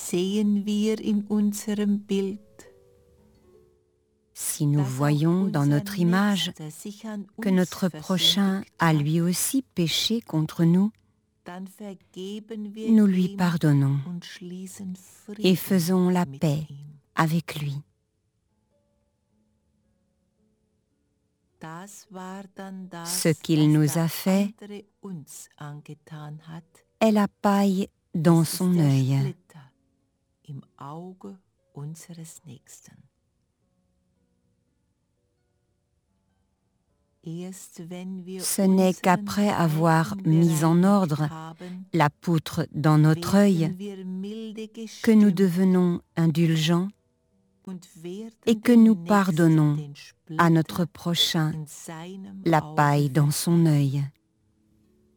sehen wir in unserem Bild, Si nous voyons dans notre image que notre prochain a lui aussi péché contre nous, nous lui pardonnons et faisons la paix avec lui. Ce qu'il nous a fait est la paille dans son œil. Ce n'est qu'après avoir mis en ordre la poutre dans notre œil que nous devenons indulgents et que nous pardonnons à notre prochain la paille dans son œil.